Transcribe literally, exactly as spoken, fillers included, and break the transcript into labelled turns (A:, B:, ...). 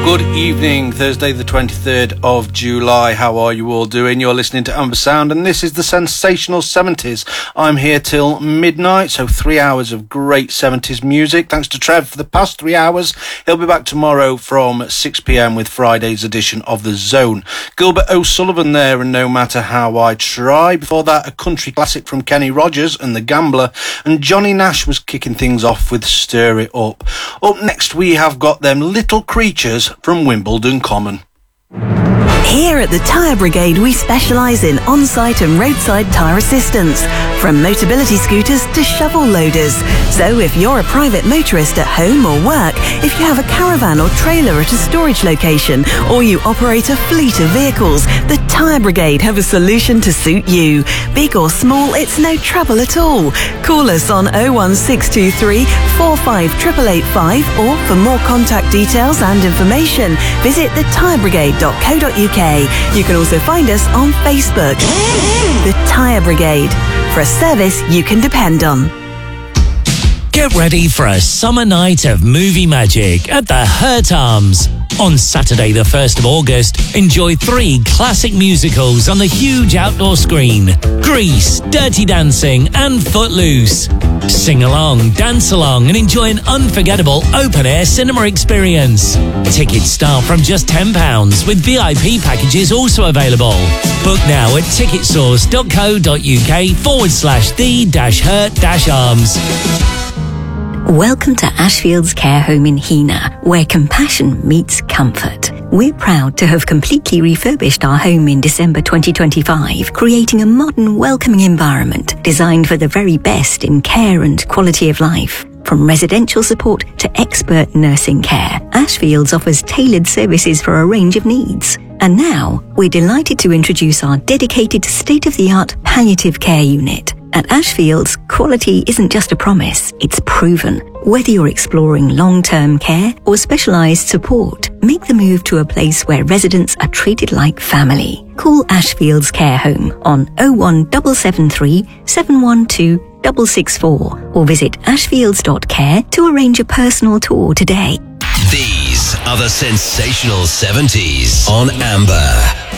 A: Good evening, Thursday the twenty-third of July. How are you all doing? You're listening to Amber Sound and this is the Sensational seventies. I'm here till midnight, so three hours of great seventies music. Thanks to Trev for the past three hours. He'll be back tomorrow from six p.m. with Friday's edition of The Zone. Gilbert O'Sullivan there and No Matter How I Try. Before that, a country classic from Kenny Rogers and The Gambler. And Johnny Nash was kicking things off with Stir It Up. Up next we have got them Little Creatures from Wimbledon Common.
B: Here at the Tyre Brigade, we specialise in on-site and roadside tyre assistance, from Motability scooters to shovel loaders. So if you're a private motorist at home or work, if you have a caravan or trailer at a storage location, or you operate a fleet of vehicles, the Tyre Brigade have a solution to suit you. Big or small, it's no trouble at all. Call us on oh one six two three, four five eight eight eight five, or for more contact details and information, visit the tyre brigade dot co dot uk. You can also find us on Facebook. The Tyre Brigade, for a service you can depend on.
C: Get ready for a summer night of movie magic at the Hurt Arms. On Saturday the first of August, enjoy three classic musicals on the huge outdoor screen. Grease, Dirty Dancing and Footloose. Sing along, dance along and enjoy an unforgettable open-air cinema experience. Tickets start from just ten pounds with V I P packages also available. Book now at ticketsource dot co dot uk forward slash the dash hurt dash arms.
D: Welcome to Ashfields Care Home in Heanor, where compassion meets comfort. We're proud to have completely refurbished our home in December twenty twenty-five, creating a modern, welcoming environment designed for the very best in care and quality of life. From residential support to expert nursing care, Ashfields offers tailored services for a range of needs. And now, we're delighted to introduce our dedicated state-of-the-art palliative care unit. At Ashfields, quality isn't just a promise, it's proven. Whether you're exploring long-term care or specialised support, make the move to a place where residents are treated like family. Call Ashfields Care Home on oh one seven seven three, seven one two, six six four or visit ashfields dot care to arrange a personal tour today.
E: These are the Sensational seventies on Amber.